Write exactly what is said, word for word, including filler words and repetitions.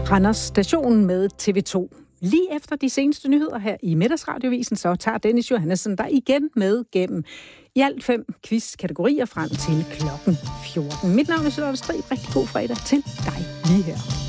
Randers Station med T V to. Lige efter de seneste nyheder her i Middagsradiovisen, så tager Dennis Johannessen der igen med gennem i alt fem quiz-kategorier frem til klokken fjorten. Mit navn er Charlotte Strid. Rigtig god fredag til dig lige her.